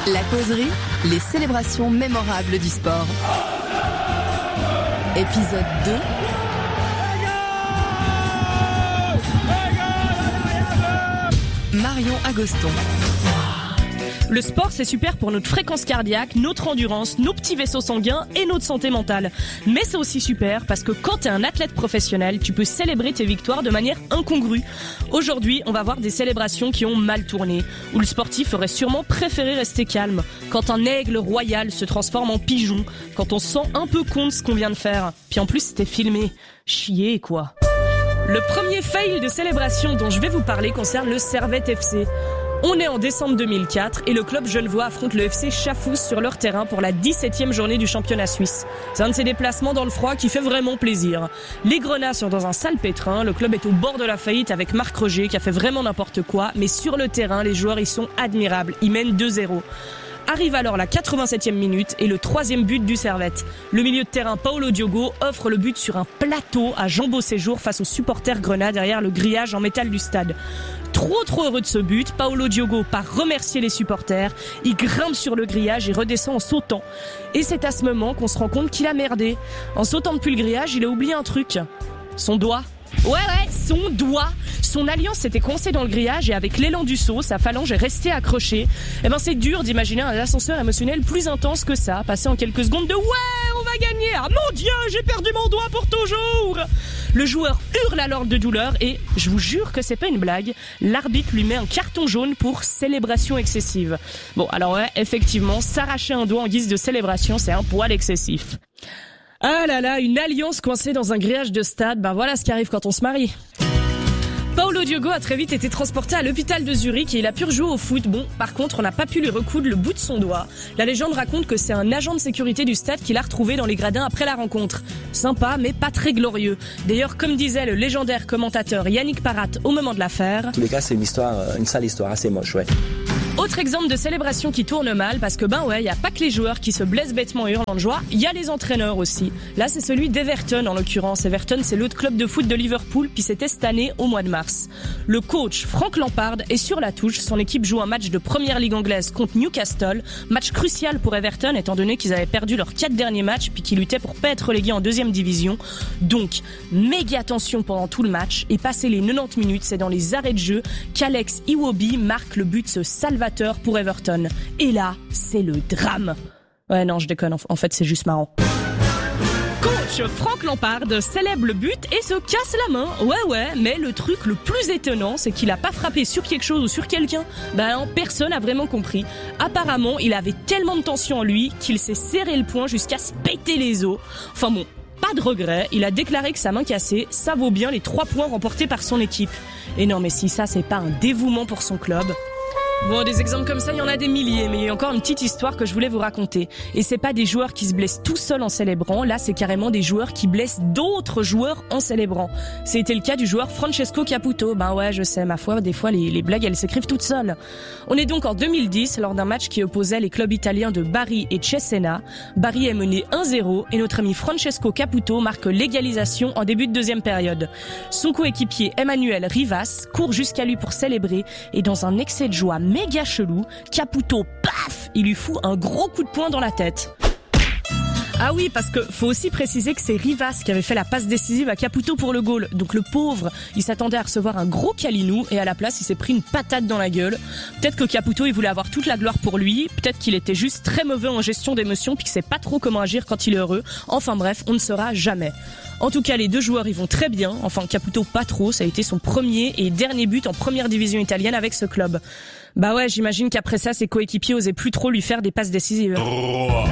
La causerie, les célébrations mémorables du sport. Épisode 2. Marion Agoston. Le sport, c'est super pour notre fréquence cardiaque, notre endurance, nos petits vaisseaux sanguins et notre santé mentale. Mais c'est aussi super parce que quand t'es un athlète professionnel, tu peux célébrer tes victoires de manière incongrue. Aujourd'hui, on va voir des célébrations qui ont mal tourné, où le sportif aurait sûrement préféré rester calme, quand un aigle royal se transforme en pigeon, quand on se sent un peu con de ce qu'on vient de faire. Puis en plus, c'était filmé. Chier, quoi. Le premier fail de célébration dont je vais vous parler concerne le Servette FC. On est en décembre 2004 et le club genevois affronte le FC Schaffhouse sur leur terrain pour la 17e journée du championnat suisse. C'est un de ces déplacements dans le froid qui fait vraiment plaisir. Les Grenats sont dans un sale pétrin, le club est au bord de la faillite avec Marc Roger qui a fait vraiment n'importe quoi, mais sur le terrain, les joueurs y sont admirables, ils mènent 2-0. Arrive alors la 87e minute et le 3e but du Servette. Le milieu de terrain Paulo Diogo offre le but sur un plateau à Jean Beauséjour face aux supporters grenats derrière le grillage en métal du stade. Trop heureux de ce but, Paulo Diogo part remercier les supporters, il grimpe sur le grillage et redescend en sautant. Et c'est à ce moment qu'on se rend compte qu'il a merdé. En sautant depuis le grillage, il a oublié un truc. Son doigt. Ouais, son doigt. Son alliance s'était coincée dans le grillage et avec l'élan du saut, sa phalange est restée accrochée. Eh ben, c'est dur d'imaginer un ascenseur émotionnel plus intense que ça, passer en quelques secondes de « Ouais, on va gagner ! Ah mon Dieu, j'ai perdu mon doigt pour toujours !» Le joueur hurle alors de douleur et, je vous jure que c'est pas une blague, l'arbitre lui met un carton jaune pour célébration excessive. Bon, alors ouais, effectivement, s'arracher un doigt en guise de célébration, c'est un poil excessif. Ah là là, une alliance coincée dans un grillage de stade, ben voilà ce qui arrive quand on se marie. Paulo Diogo a très vite été transporté à l'hôpital de Zurich et il a pu rejouer au foot. Bon, par contre, on n'a pas pu lui recoudre le bout de son doigt. La légende raconte que c'est un agent de sécurité du stade qui l'a retrouvé dans les gradins après la rencontre. Sympa, mais pas très glorieux. D'ailleurs, comme disait le légendaire commentateur Yannick Parat au moment de l'affaire... En tous les cas, c'est une sale histoire, assez moche, ouais. Autre exemple de célébration qui tourne mal, parce que y a pas que les joueurs qui se blessent bêtement et hurlant de joie, il y a les entraîneurs aussi. Là, c'est celui d'Everton en l'occurrence. Everton, c'est l'autre club de foot de Liverpool, puis c'était cette année au mois de mars. Le coach, Frank Lampard, est sur la touche. Son équipe joue un match de première ligue anglaise contre Newcastle. Match crucial pour Everton, étant donné qu'ils avaient perdu leurs 4 derniers matchs, puis qu'ils luttaient pour pas être relégués en 2e division. Donc, méga tension pendant tout le match, et passé les 90 minutes, c'est dans les arrêts de jeu qu'Alex Iwobi marque le but salvateur pour Everton. Et là, c'est le drame. Ouais, non, je déconne. En fait, c'est juste marrant. Coach Frank Lampard célèbre le but et se casse la main. Ouais, mais le truc le plus étonnant, c'est qu'il a pas frappé sur quelque chose ou sur quelqu'un. Ben non, personne n'a vraiment compris. Apparemment, il avait tellement de tension en lui qu'il s'est serré le poing jusqu'à se péter les os. Enfin bon, pas de regret, il a déclaré que sa main cassée, ça vaut bien les 3 points remportés par son équipe. Et non, mais si ça, c'est pas un dévouement pour son club... Bon, des exemples comme ça, il y en a des milliers, mais il y a encore une petite histoire que je voulais vous raconter. Et c'est pas des joueurs qui se blessent tout seuls en célébrant, là c'est carrément des joueurs qui blessent d'autres joueurs en célébrant. C'était le cas du joueur Francesco Caputo. Ben ouais, je sais, ma foi, des fois les blagues elles s'écrivent toutes seules. On est donc en 2010, lors d'un match qui opposait les clubs italiens de Bari et Cesena. Bari est mené 1-0 et notre ami Francesco Caputo marque l'égalisation en début de 2e période. Son coéquipier Emmanuel Rivas court jusqu'à lui pour célébrer et dans un excès de joie méga chelou, Caputo, paf, il lui fout un gros coup de poing dans la tête. Ah oui, parce que faut aussi préciser que c'est Rivas qui avait fait la passe décisive à Caputo pour le goal. Donc le pauvre, il s'attendait à recevoir un gros câlinou et à la place, il s'est pris une patate dans la gueule. Peut-être que Caputo, il voulait avoir toute la gloire pour lui. Peut-être qu'il était juste très mauvais en gestion d'émotions puis qu'il sait pas trop comment agir quand il est heureux. Enfin bref, on ne saura jamais. En tout cas, les deux joueurs, ils vont très bien. Enfin, Caputo, pas trop. Ça a été son premier et dernier but en première division italienne avec ce club. Bah ouais, j'imagine qu'après ça, ses coéquipiers osaient plus trop lui faire des passes décisives.